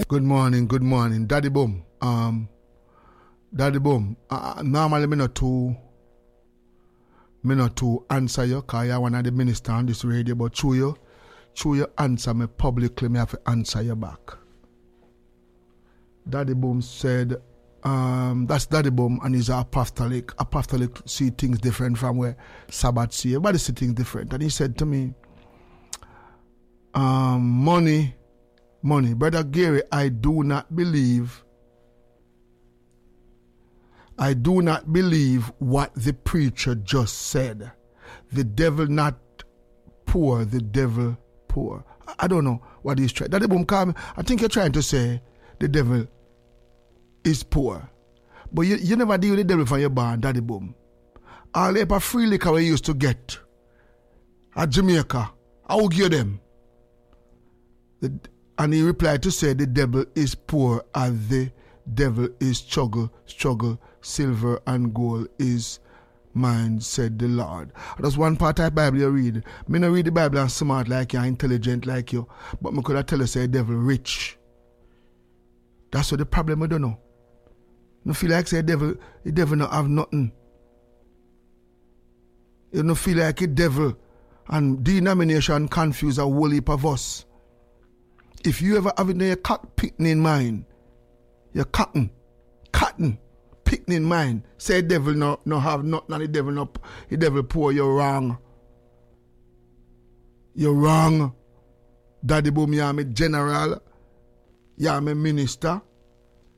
Good morning. Daddy Boom. Normally me not to answer you, cause you're one of the minister on this radio, but through you answer me publicly, me have to answer you back. Daddy Boom said, that's Daddy Boom, and he's apostolic. Apostolic see things different from where Sabbath see. Everybody see things different. And he said to me, money, Brother Gary, I do not believe what the preacher just said. The devil not poor, the devil poor. I don't know what he's trying. Daddy Boom, come. I think you're trying to say the devil is poor. But you never deal with the devil from your barn, Daddy Boom. All the free liquor we used to get at Jamaica, I will give them. And he replied to say the devil is poor as the devil is struggle, silver and gold is mine, said the Lord. That's one part of the Bible you read. Me not read the Bible and smart like you, intelligent like you, but me could have tell you say the devil rich. That's what the problem I don't know. You feel like say the devil not have nothing. You don't feel like the devil and denomination confuse a whole heap of us. If you ever have your cock picking in mind, your cotton picking in mind, say the devil no have nothing and the devil poor, you're wrong. You're wrong. Daddy Boom, you're my general, you're my minister.